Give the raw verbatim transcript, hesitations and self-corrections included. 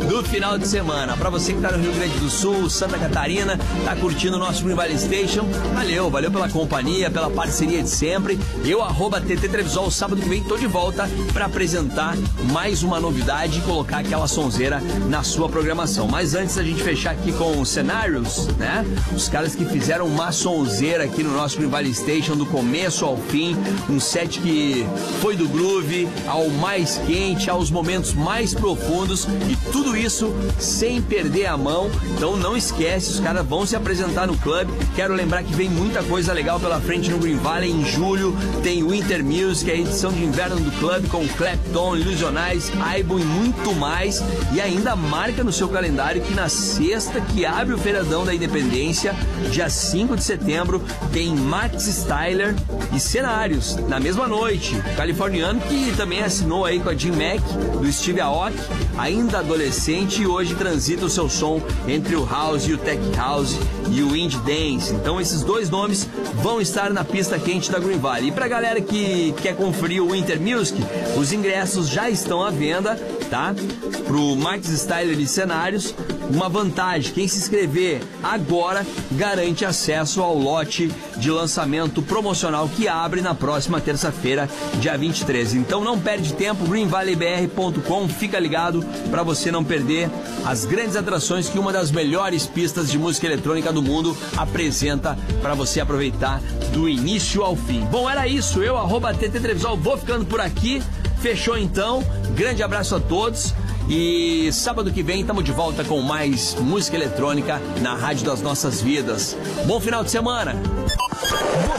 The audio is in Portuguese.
do final de semana. Pra você que tá no Rio Grande do Sul, Santa Catarina, tá curtindo o nosso Green Valley Station, valeu, valeu pela companhia, pela parceria de sempre. Eu, arroba T T Trevisol, sábado que vem tô de volta pra apresentar mais uma novidade e colocar aquela sonzeira na sua programação. Mas antes da gente fechar aqui com os cenários, né? Os caras que fizeram uma sonzeira aqui no nosso Green Valley Station do começo ao fim, um set que foi do groove ao mais quente, aos momentos mais profundos e tudo isso sem perder a mão. Então não esquece, os caras vão se apresentar no clube. Quero lembrar que vem muita coisa legal pela frente no Green Valley. Em julho tem o Winter Music, a edição de inverno do clube com Clapton, Illusionize, Aibon e muito mais. E ainda marca no seu calendário que na sexta, que abre o feriadão da Independência, dia cinco de setembro, tem Max Styler e Cenários na mesma noite. Californiano que também assinou aí com a Jim Mac, do Steve Aoki, ainda adolescente, e hoje transita o seu som entre o House e o Tech House e o Indie Dance. Então esses dois nomes vão estar na pista quente da Green Valley. E pra galera que quer conferir o Winter Music, os ingressos já estão à venda, tá? Pro Max Styler e Cenários, uma vantagem, quem se inscrever agora garante acesso ao lote de lançamento promocional que abre na próxima terça-feira, dia vinte e três. Então não perde tempo, green valley b r ponto com, fica ligado para você não perder as grandes atrações que uma das melhores pistas de música eletrônica do mundo apresenta para você aproveitar do início ao fim. Bom, era isso, eu, arroba T T Trevisol, vou ficando por aqui. Fechou então, grande abraço a todos e sábado que vem estamos de volta com mais música eletrônica na Rádio das Nossas Vidas. Bom final de semana!